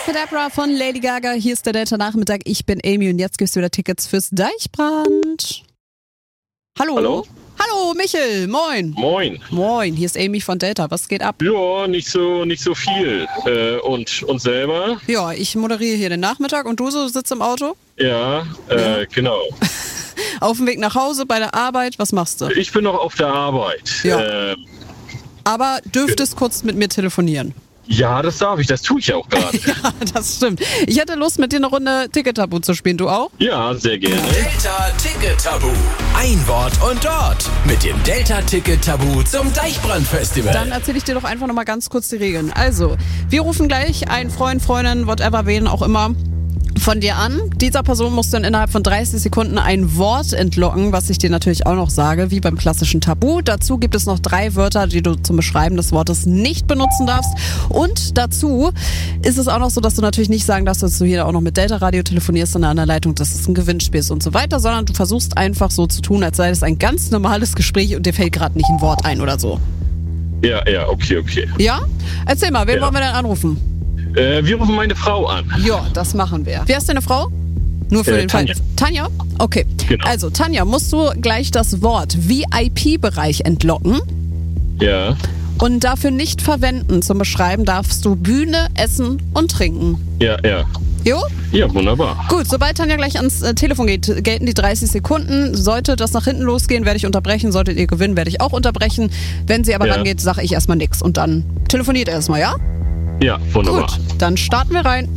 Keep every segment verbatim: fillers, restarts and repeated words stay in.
Abracadabra von Lady Gaga. Hier ist der Delta-Nachmittag. Ich bin Amy und jetzt gibt's wieder Tickets fürs Deichbrand. Hallo? Hallo? Hallo, Michel. Moin. Moin. Moin, hier ist Amy von Delta. Was geht ab? Ja, nicht so, nicht so viel. Äh, und, und selber? Ja, ich moderiere hier den Nachmittag und du so sitzt im Auto? Ja, äh, Ja. genau. Auf dem Weg nach Hause, bei der Arbeit, was machst du? Ich bin noch auf der Arbeit. Ja. Äh, Aber dürftest kurz mit mir telefonieren. ja, das darf ich. Das tue ich ja auch gerade. Ja, das stimmt. Ich hätte Lust, mit dir eine Runde Ticket-Tabu zu spielen. Du auch? Ja, sehr gerne. Delta Ticket Tabu. Ein Wort und dort. Mit dem Delta Ticket Tabu zum Deichbrand-Festival. Dann erzähle ich dir doch einfach nochmal ganz kurz die Regeln. Also, wir rufen gleich einen Freund, Freundin, whatever, wen auch immer, von dir an. Dieser Person musst du dann innerhalb von dreißig Sekunden ein Wort entlocken, was ich dir natürlich auch noch sage, wie beim klassischen Tabu. Dazu gibt es noch drei Wörter, die du zum Beschreiben des Wortes nicht benutzen darfst. Und dazu ist es auch noch so, dass du natürlich nicht sagen darfst, dass du hier auch noch mit Delta Radio telefonierst und an der Leitung, dass es ein Gewinnspiel ist und so weiter, sondern du versuchst einfach so zu tun, als sei es ein ganz normales Gespräch und dir fällt gerade nicht ein Wort ein oder so. Ja, ja, okay, okay. Ja? Erzähl mal, wen Ja. wollen wir denn anrufen? Äh, wir rufen meine Frau an. Ja, das machen wir. Wer ist deine Frau? Nur für Äh, den Tanja. Fall. Tanja? Okay. Genau. Also, Tanja, musst du gleich das Wort V I P-Bereich entlocken Ja. und dafür nicht verwenden. Zum Beschreiben darfst du Bühne, Essen und Trinken. Ja, ja. Jo? Ja, wunderbar. Gut, sobald Tanja gleich ans äh, Telefon geht, gelten die dreißig Sekunden. Sollte das nach hinten losgehen, werde ich unterbrechen. Solltet ihr gewinnen, werde ich auch unterbrechen. Wenn sie aber Ja. rangeht, sage ich erstmal nichts. Und dann telefoniert erstmal, ja? Ja, wunderbar. Gut, dann starten wir rein.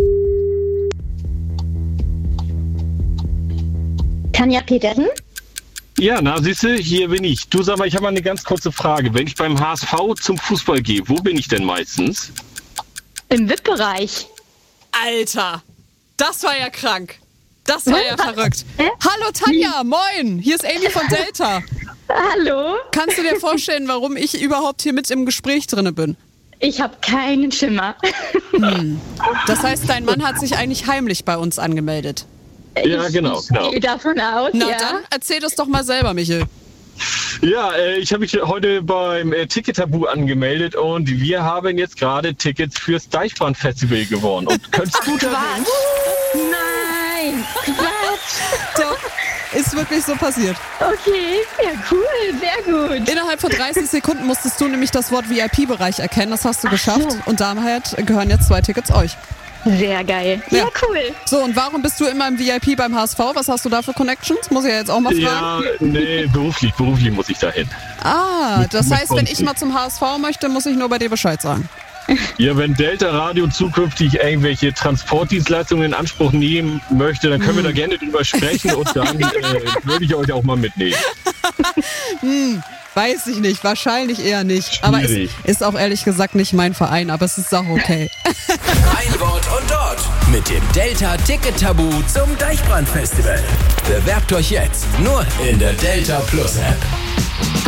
Tanja Petersen? Ja, na, siehste, hier bin ich. Du, sag mal, ich habe mal eine ganz kurze Frage. Wenn ich beim H S V zum Fußball gehe, wo bin ich denn meistens? Im V I P-Bereich. Alter, das war ja krank. Das war ja verrückt. Hä? Hallo Tanja, moin. Hier ist Amy von Delta. Hallo? Kannst du dir vorstellen, warum ich überhaupt hier mit im Gespräch drinne bin? Ich habe keinen Schimmer. Das heißt, dein Mann hat sich eigentlich heimlich bei uns angemeldet. Ja, ich, genau, ich genau. gehe davon aus, Na ja. dann, erzähl das doch mal selber, Michel. Ja, äh, ich habe mich heute beim äh, Ticket-Tabu angemeldet und wir haben jetzt gerade Tickets fürs Deichbrand-Festival gewonnen. Und könntest du da hin? Nein, Quatsch. Doch, ist wirklich so passiert. Okay, ja cool, sehr gut. Innerhalb von dreißig Sekunden musstest du nämlich das Wort V I P-Bereich erkennen. Das hast du geschafft. so. Und damit gehören jetzt zwei Tickets euch. Sehr geil. Ja. Ja, cool. So, und warum bist du immer im V I P beim H S V? Was hast du da für Connections? Muss ich ja jetzt auch mal fragen. Ja, nee, beruflich, beruflich muss ich da hin. Ah, das mit heißt, wenn ich Konten. mal zum H S V möchte, muss ich nur bei dir Bescheid sagen. Ja, wenn Delta Radio zukünftig irgendwelche Transportdienstleistungen in Anspruch nehmen möchte, dann können wir da gerne drüber sprechen und dann äh, würde ich euch auch mal mitnehmen. Weiß ich nicht, wahrscheinlich eher nicht. Aber es Schwierig. ist auch ehrlich gesagt nicht mein Verein, aber es ist auch okay. Ein Wort und dort. Mit dem Delta Ticket Tabu zum Deichbrand-Festival. Bewerbt euch jetzt nur in der Delta Plus App.